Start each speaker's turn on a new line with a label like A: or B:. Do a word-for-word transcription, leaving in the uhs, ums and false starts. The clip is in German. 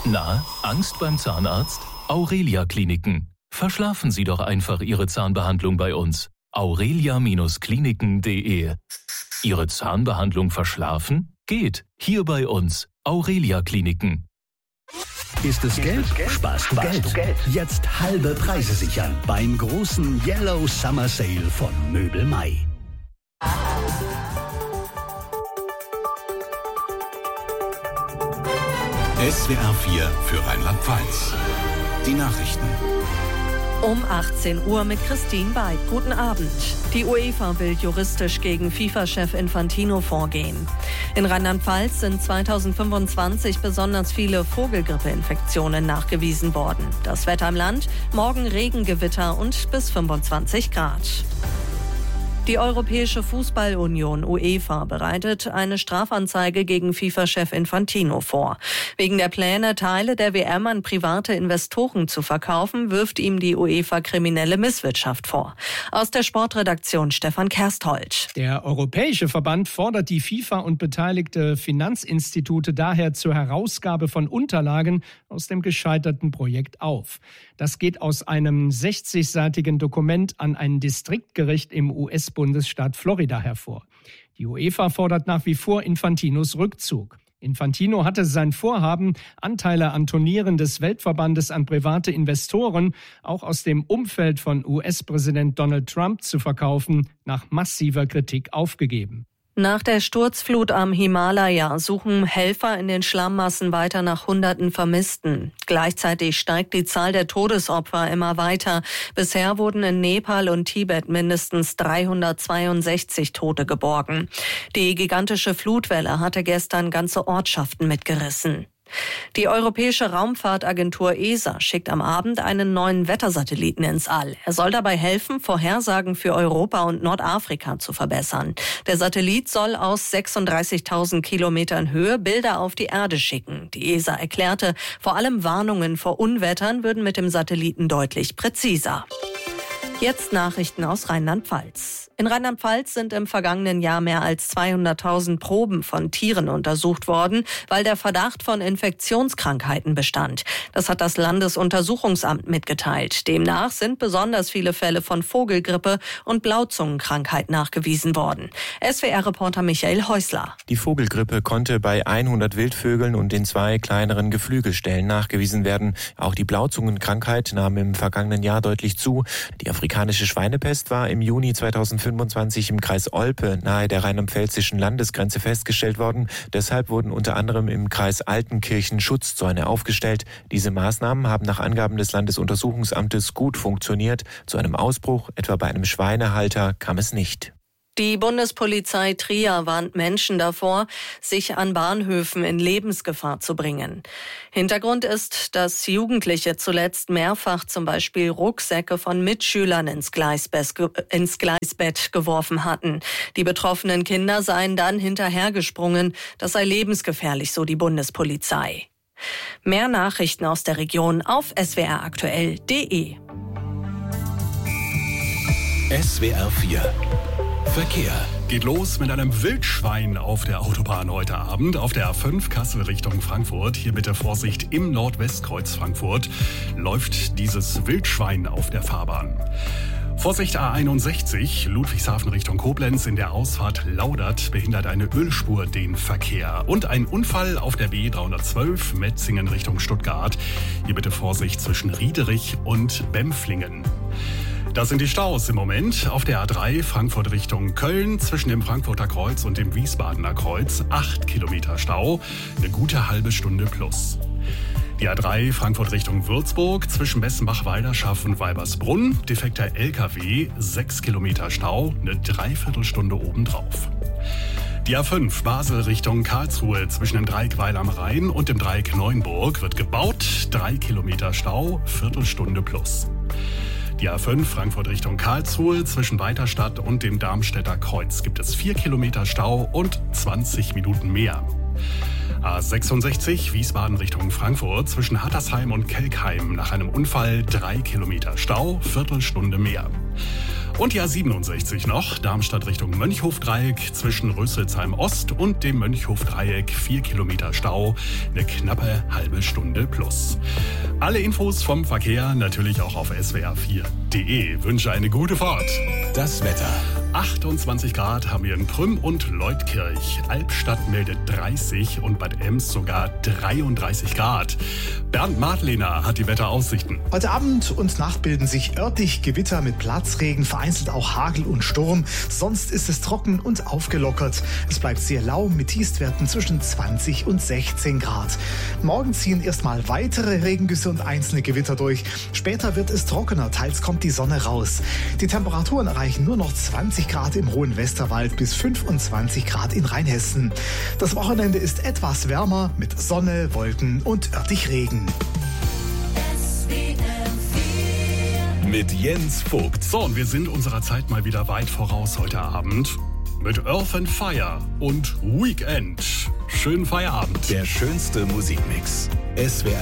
A: Na, Angst beim Zahnarzt? Aurelia Kliniken. Verschlafen Sie doch einfach Ihre Zahnbehandlung bei uns. aurelia Kliniken punkt de. Ihre Zahnbehandlung verschlafen? Geht. Hier bei uns. Aurelia Kliniken.
B: Ist es Geld? Sparst du Geld. Geld. Jetzt halbe Preise sichern beim großen Yellow Summer Sale von Möbel Mai.
C: S W R vier für Rheinland-Pfalz. Die Nachrichten.
D: Um achtzehn Uhr mit Christine Beid. Guten Abend. Die UEFA will juristisch gegen FIFA-Chef Infantino vorgehen. In Rheinland-Pfalz sind zweitausendfünfundzwanzig besonders viele Vogelgrippeinfektionen nachgewiesen worden. Das Wetter im Land: morgen Regengewitter und bis fünfundzwanzig Grad. Die Europäische Fußballunion UEFA bereitet eine Strafanzeige gegen FIFA-Chef Infantino vor. Wegen der Pläne, Teile der W M an private Investoren zu verkaufen, wirft ihm die UEFA kriminelle Misswirtschaft vor. Aus der Sportredaktion Stefan Kersthold.
E: Der Europäische Verband fordert die FIFA und beteiligte Finanzinstitute daher zur Herausgabe von Unterlagen aus dem gescheiterten Projekt auf. Das geht aus einem sechzigseitigen Dokument an ein Distriktgericht im U S-Bundesstaat Florida hervor. Die UEFA fordert nach wie vor Infantinos Rückzug. Infantino hatte sein Vorhaben, Anteile an Turnieren des Weltverbandes an private Investoren, auch aus dem Umfeld von U S-Präsident Donald Trump, zu verkaufen, nach massiver Kritik aufgegeben.
D: Nach der Sturzflut am Himalaya suchen Helfer in den Schlammmassen weiter nach Hunderten Vermissten. Gleichzeitig steigt die Zahl der Todesopfer immer weiter. Bisher wurden in Nepal und Tibet mindestens dreihundertzweiundsechzig Tote geborgen. Die gigantische Flutwelle hatte gestern ganze Ortschaften mitgerissen. Die Europäische Raumfahrtagentur E S A schickt am Abend einen neuen Wettersatelliten ins All. Er soll dabei helfen, Vorhersagen für Europa und Nordafrika zu verbessern. Der Satellit soll aus sechsunddreißigtausend Kilometern Höhe Bilder auf die Erde schicken. Die E S A erklärte, vor allem Warnungen vor Unwettern würden mit dem Satelliten deutlich präziser. Jetzt Nachrichten aus Rheinland-Pfalz. In Rheinland-Pfalz sind im vergangenen Jahr mehr als zweihunderttausend Proben von Tieren untersucht worden, weil der Verdacht von Infektionskrankheiten bestand. Das hat das Landesuntersuchungsamt mitgeteilt. Demnach sind besonders viele Fälle von Vogelgrippe und Blauzungenkrankheit nachgewiesen worden. S W R-Reporter Michael Häusler.
F: Die Vogelgrippe konnte bei hundert Wildvögeln und den zwei kleineren Geflügelstellen nachgewiesen werden. Auch die Blauzungenkrankheit nahm im vergangenen Jahr deutlich zu. Die afrikanische Schweinepest war im Juni zweitausendfünfundzwanzig im Kreis Olpe nahe der rheinland-pfälzischen Landesgrenze festgestellt worden. Deshalb wurden unter anderem im Kreis Altenkirchen Schutzzäune aufgestellt. Diese Maßnahmen haben nach Angaben des Landesuntersuchungsamtes gut funktioniert. Zu einem Ausbruch, etwa bei einem Schweinehalter, kam es nicht.
D: Die Bundespolizei Trier warnt Menschen davor, sich an Bahnhöfen in Lebensgefahr zu bringen. Hintergrund ist, dass Jugendliche zuletzt mehrfach zum Beispiel Rucksäcke von Mitschülern ins Gleisbett, ins Gleisbett geworfen hatten. Die betroffenen Kinder seien dann hinterhergesprungen. Das sei lebensgefährlich, so die Bundespolizei. Mehr Nachrichten aus der Region auf s w r aktuell punkt de.
C: S W R vier Verkehr.
G: Geht los mit einem Wildschwein auf der Autobahn heute Abend. Auf der A fünf Kassel Richtung Frankfurt. Hier bitte Vorsicht, im Nordwestkreuz Frankfurt läuft dieses Wildschwein auf der Fahrbahn. Vorsicht A einundsechzig, Ludwigshafen Richtung Koblenz. In der Ausfahrt Laudert behindert eine Ölspur den Verkehr. Und ein Unfall auf der B dreihundertzwölf, Metzingen Richtung Stuttgart. Hier bitte Vorsicht zwischen Riederich und Bempflingen. Das sind die Staus im Moment. Auf der A drei Frankfurt Richtung Köln zwischen dem Frankfurter Kreuz und dem Wiesbadener Kreuz. Acht Kilometer Stau, eine gute halbe Stunde plus. Die A drei Frankfurt Richtung Würzburg zwischen Bessenbach-Walderschaft und Weibersbrunn. Defekter L K W, sechs Kilometer Stau, eine Dreiviertelstunde obendrauf. Die A fünf Basel Richtung Karlsruhe zwischen dem Dreieck Weil am Rhein und dem Dreieck Neuenburg wird gebaut. Drei Kilometer Stau, Viertelstunde plus. Die A fünf Frankfurt Richtung Karlsruhe zwischen Weiterstadt und dem Darmstädter Kreuz gibt es vier Kilometer Stau und zwanzig Minuten mehr. A sechsundsechzig Wiesbaden Richtung Frankfurt zwischen Hattersheim und Kelkheim nach einem Unfall drei Kilometer Stau, Viertelstunde mehr. Und die A siebenundsechzig noch, Darmstadt Richtung Mönchhofdreieck zwischen Rüsselsheim Ost und dem Mönchhofdreieck. Vier Kilometer Stau, eine knappe halbe Stunde plus. Alle Infos vom Verkehr natürlich auch auf s w r vier punkt d e. Wünsche eine gute Fahrt.
C: Das Wetter.
G: achtundzwanzig Grad haben wir in Prüm und Leutkirch. Albstadt meldet dreißig und Bad Ems sogar dreiunddreißig Grad. Bernd Madlener hat die Wetteraussichten.
H: Heute Abend und Nacht bilden sich örtlich Gewitter mit Platzregen, vereinzelt auch Hagel und Sturm. Sonst ist es trocken und aufgelockert. Es bleibt sehr lau mit Tiefstwerten zwischen zwanzig und sechzehn Grad. Morgen ziehen erstmal weitere Regengüsse und einzelne Gewitter durch. Später wird es trockener, teils kommt die Sonne raus. Die Temperaturen erreichen nur noch zwanzig Grad im hohen Westerwald bis fünfundzwanzig Grad in Rheinhessen. Das Wochenende ist etwas wärmer mit Sonne, Wolken und örtlich Regen.
C: Mit Jens Vogt.
G: So, und wir sind unserer Zeit mal wieder weit voraus heute Abend mit Earth and Fire und Weekend. Schönen Feierabend.
C: Der schönste Musikmix. S W R